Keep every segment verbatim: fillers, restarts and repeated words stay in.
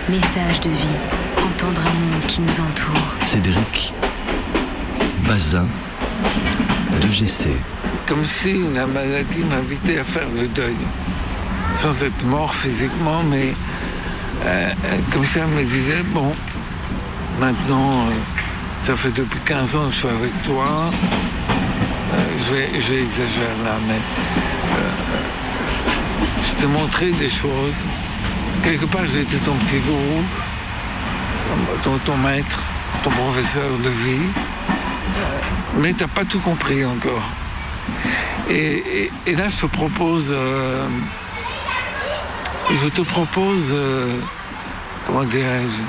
Message de vie, entendre un monde qui nous entoure. Cédric Bazin de G C. Comme si la maladie m'invitait à faire le deuil, sans être mort physiquement, mais euh, comme si elle me disait, bon, maintenant, euh, ça fait depuis quinze ans que je suis avec toi, euh, je, vais, je vais exagérer là, mais euh, je t'ai montré des choses. Quelque part, j'étais ton petit gourou, ton, ton maître, ton professeur de vie, euh, mais t'as pas tout compris encore. Et, et, et là, je te propose, euh, je te propose, euh, comment dirais-je,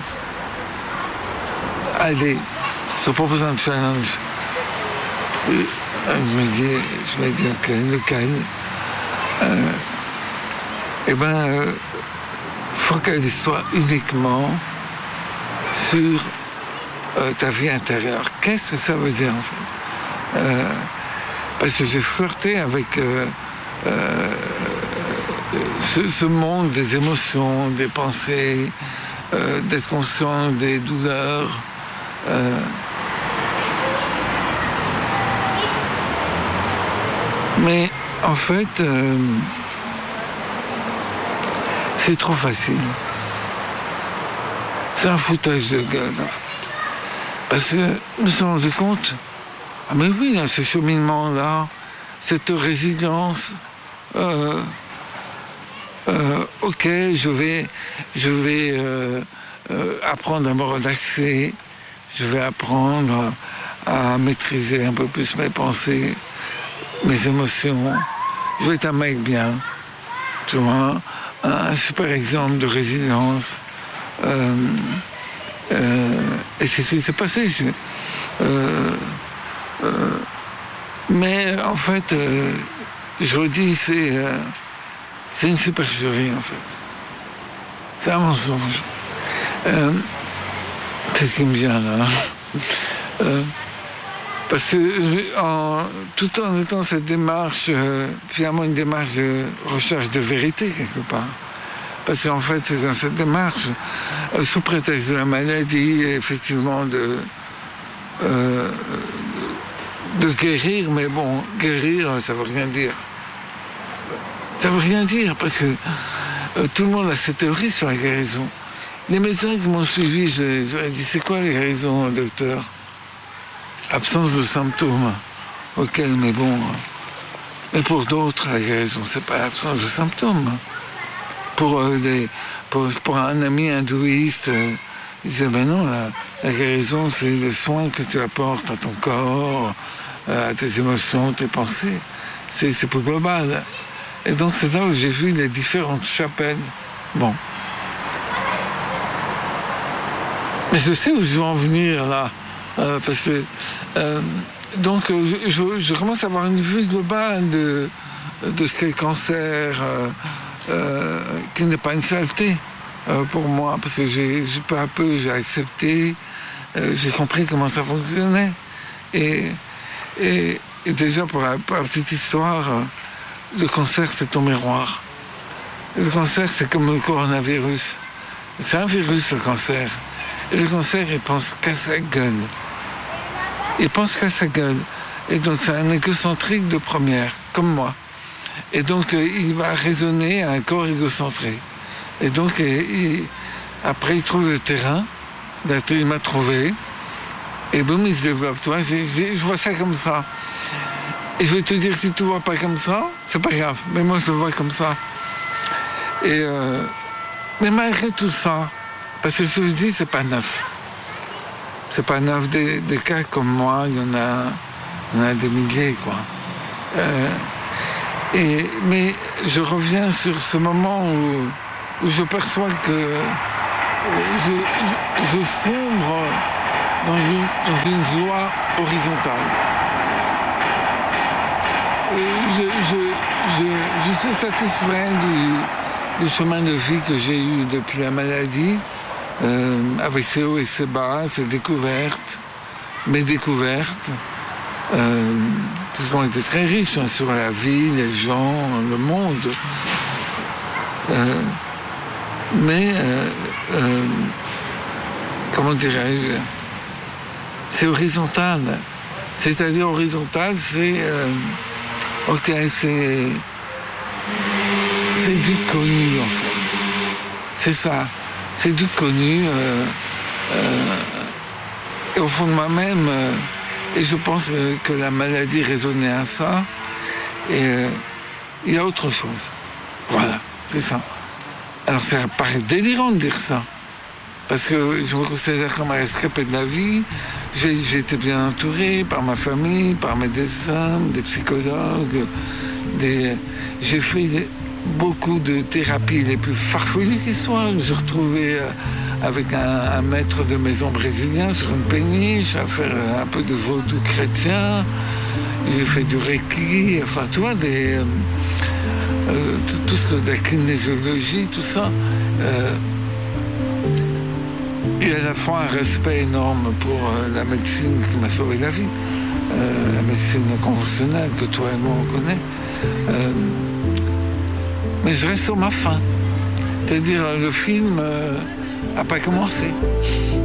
allez, je te propose un challenge. Et, je me dis, je me dis, ok, lequel euh, Eh ben, euh, focalise soit uniquement sur euh, ta vie intérieure. Qu'est-ce que ça veut dire en fait euh, Parce que j'ai flirté avec euh, euh, ce, ce monde des émotions, des pensées, euh, d'être conscient des douleurs. Euh, mais en fait, euh, c'est trop facile. C'est un foutage de gueule, en fait. Parce que je me suis rendu compte, ah mais oui, dans ce cheminement-là, cette résilience, euh, euh, ok, je vais, je vais euh, euh, apprendre à me relaxer, je vais apprendre à maîtriser un peu plus mes pensées, mes émotions. Je vais être un mec bien, tu vois, un super exemple de résilience. Euh, euh, et c'est ce qui s'est passé. Je, euh, euh, mais en fait, euh, je redis, c'est, euh, c'est une supercherie en fait. C'est un mensonge. Euh, c'est ce qui me vient là. Euh, parce que en, tout en étant cette démarche, euh, finalement une démarche de recherche de vérité quelque part. Parce qu'en fait, c'est dans cette démarche, euh, sous prétexte de la maladie, effectivement, de, euh, de guérir, mais bon, guérir, ça veut rien dire. Ça veut rien dire, parce que euh, tout le monde a ses théories sur la guérison. Les médecins qui m'ont suivi, je, je leur ai dit, c'est quoi la guérison, docteur ? Absence de symptômes. Ok, mais bon. Mais pour d'autres, la guérison, c'est pas l'absence de symptômes. Pour, euh, des, pour, pour un ami hindouiste, euh, il disait, ben non, la, la guérison, c'est le soin que tu apportes à ton corps, euh, à tes émotions, tes pensées. C'est, c'est plus global. Et donc, c'est là où j'ai vu les différentes chapelles. Bon. Mais je sais où je veux en venir, là. Euh, parce que, euh, donc, euh, je, je commence à avoir une vue globale de, de ce qu'est le cancer, euh, euh, qui n'est pas une saleté euh, pour moi, parce que j'ai, peu à peu, j'ai accepté, euh, j'ai compris comment ça fonctionnait. Et, et, et déjà, pour la, pour la petite histoire, euh, le cancer, c'est ton miroir. Le cancer, c'est comme le coronavirus. C'est un virus, le cancer. Et le cancer, il pense qu'à sa gueule. Il pense qu'à sa gueule. Et donc, c'est un égocentrique de première, comme moi. Et donc, euh, il va raisonner à un corps égocentré. Et donc, euh, il, après, il trouve le terrain. Là, il m'a trouvé. Et boum, il se développe. Tu vois, j'ai, j'ai, je vois ça comme ça. Et je vais te dire, si tu ne vois pas comme ça, c'est pas grave. Mais moi, je le vois comme ça. Et, euh, mais malgré tout ça, parce que ce que je dis, c'est pas neuf. C'est pas neuf. Des, des cas comme moi, il y en a, il y en a des milliers, quoi. Euh, et, mais je reviens sur ce moment où, où je perçois que je, je, je sombre dans une, dans une joie horizontale. Je, je, je, je suis satisfait du, du chemin de vie que j'ai eu depuis la maladie. Euh, avec ses hauts et ses bas, ses découvertes, mes découvertes, euh, qui ont été très riches hein, sur la vie, les gens, le monde. Euh, mais euh, euh, comment dirais-je, c'est horizontal. C'est-à-dire horizontal, c'est, euh, ok, c'est, c'est du connu en fait. C'est ça, c'est du connu. Euh, euh, et au fond de moi-même, euh, et je pense euh, que la maladie résonnait à ça. Et euh, il y a autre chose. Voilà, c'est ça. Alors ça paraît délirant de dire ça. Parce que je me considère comme un rescapé de la vie. J'ai, j'ai été bien entouré par ma famille, par mes médecins, des psychologues. Des... J'ai fait des... beaucoup de thérapies les plus farfelues qui soient. Je me suis retrouvé avec un, un maître de maison brésilien sur une péniche à faire un peu de vaudou chrétien. J'ai fait du reiki, enfin, tu vois, des, euh, euh, tout, tout ce de la kinésiologie, tout ça. Euh, et à la fois un respect énorme pour euh, la médecine qui m'a sauvé la vie, euh, la médecine conventionnelle que toi et moi on connaît. Euh, mais je reste sur ma faim. C'est-à-dire, le film n'a euh, pas commencé.